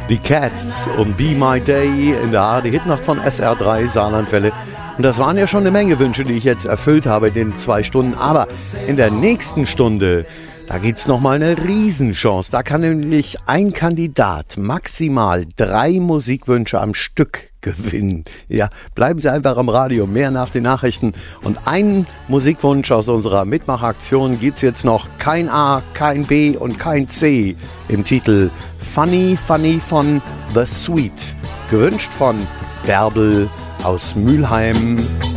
Die Cats und Be My Day in der ARD-Hitnacht von SR3 Saarlandwelle. Und das waren ja schon eine Menge Wünsche, die ich jetzt erfüllt habe in den 2 Stunden. Aber in der nächsten Stunde, da gibt's nochmal eine Riesenchance. Da kann nämlich ein Kandidat maximal 3 Musikwünsche am Stück gewinnen. Ja, bleiben Sie einfach am Radio, mehr nach den Nachrichten. Und einen Musikwunsch aus unserer Mitmachaktion gibt's jetzt noch. Kein A, kein B und kein C im Titel Funny Funny von The Sweet. Gewünscht von Bärbel aus Mülheim.